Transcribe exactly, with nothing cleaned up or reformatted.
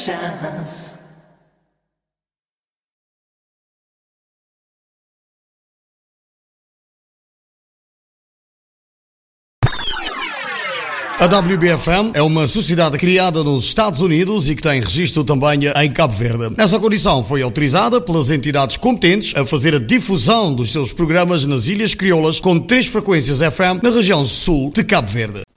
chance. A W B F M é uma sociedade criada nos Estados Unidos e que tem registro também em Cabo Verde. Nessa condição foi autorizada pelas entidades competentes a fazer a difusão dos seus programas nas Ilhas Crioulas com três frequências F M na região sul de Cabo Verde.